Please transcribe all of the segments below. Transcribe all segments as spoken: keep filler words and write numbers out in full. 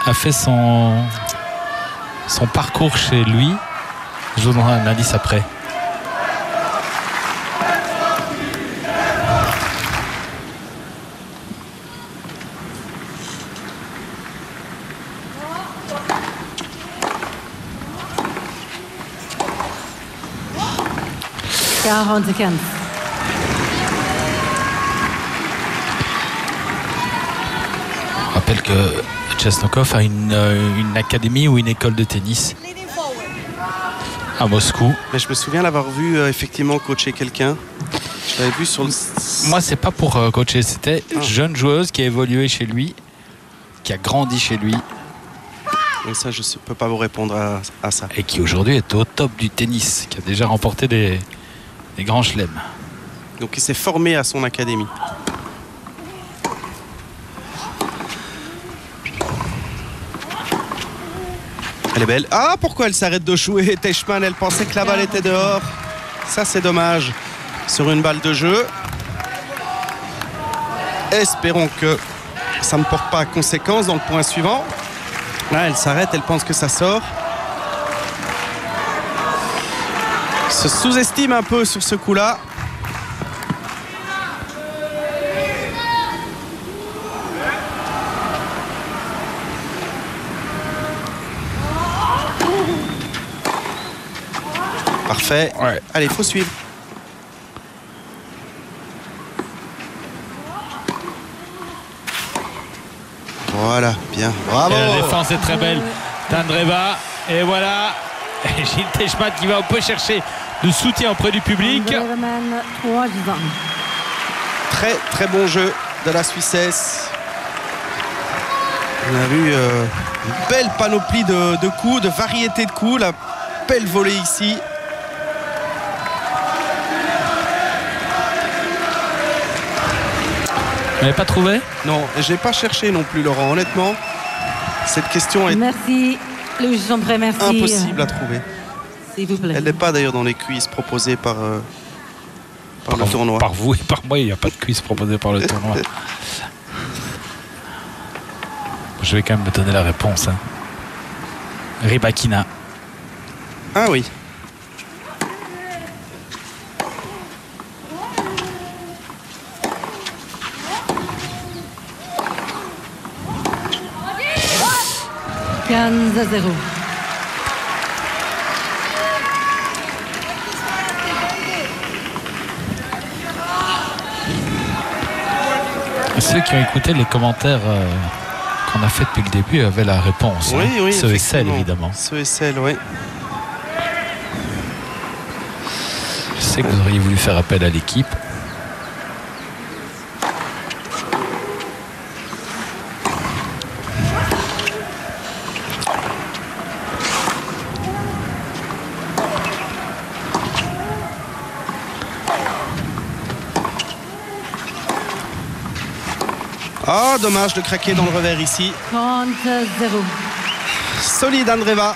a fait son, son parcours chez lui. Je vous donnerai un indice après. quarante-quinze. Je rappelle que Chesnokov a une, une académie ou une école de tennis à Moscou. Mais je me souviens l'avoir vu euh, effectivement coacher quelqu'un. Je l'avais vu sur le... Moi, c'est pas pour euh, coacher, c'était Ah. jeune joueuse qui a évolué chez lui, qui a grandi chez lui Et ça, je ne peux pas vous répondre à, à ça. et qui aujourd'hui est au top du tennis, qui a déjà remporté des, des grands chelems. Donc il s'est formé à son académie. Elle est belle. Ah, pourquoi elle s'arrête de jouer, Teichmann? Elle pensait que la balle était dehors. Ça, c'est dommage. Sur une balle de jeu. Espérons que ça ne porte pas à conséquence dans le point suivant. Là, elle s'arrête, elle pense que ça sort. Se sous-estime un peu sur ce coup-là. Parfait. Ouais. Allez, il faut suivre. Voilà, bien. Bravo. Et la défense est très belle d'Andreeva. Et voilà, et Gilles Teichmann qui va un peu chercher du soutien auprès du public. Andreeva, trois vingt. Très, très bon jeu de la Suissesse. On a vu euh, une belle panoplie de, de coups, de variété de coups. La belle volée ici. Vous n'avez pas trouvé? Non, je n'ai pas cherché non plus, Laurent. Honnêtement, cette question est Merci. Louis Jean-Pré, merci. impossible à trouver. S'il vous plaît. Elle n'est pas d'ailleurs dans les quiz proposés par, euh, par, Par, le tournoi. par vous et par moi, il n'y a pas de quiz proposé par le tournoi. Je vais quand même me donner la réponse. Hein. Rybakina. Ah oui. quinze à zéro. Ceux qui ont écouté les commentaires euh, qu'on a fait depuis le début avaient la réponse. Oui, hein. oui. Ce et celle, effectivement. évidemment. Ce et celle, oui. Je sais que vous auriez voulu faire appel à l'équipe. Ah, dommage de craquer dans le revers ici. trente à zéro. Solide Andreeva.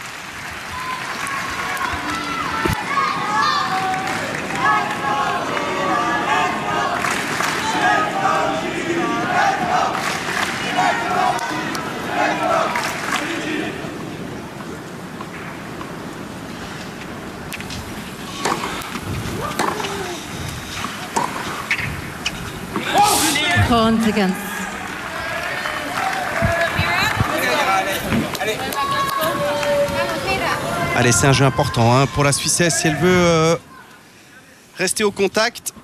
trente à quinze. Allez, c'est un jeu important hein, pour la Suissesse si elle veut euh, rester au contact.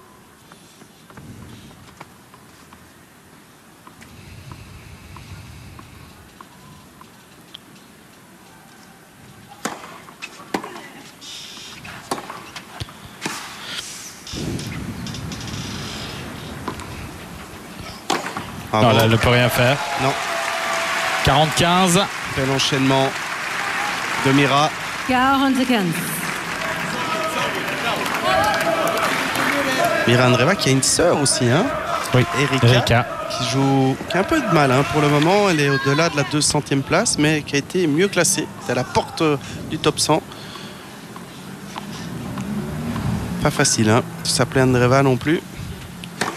Ah Non, bon. là, elle ne peut rien faire. Non. quarante quinze. Bel enchaînement de Mira. quarante à quinze. Mira Andreeva qui a une sœur aussi, hein, Oui, Erika, Erika. qui joue, qui a un peu de mal hein, pour le moment. Elle est au-delà de la deux centième place, mais qui a été mieux classée. C'est à la porte euh, du top cent. Pas facile, hein. Ça s'appelait Andreeva non plus.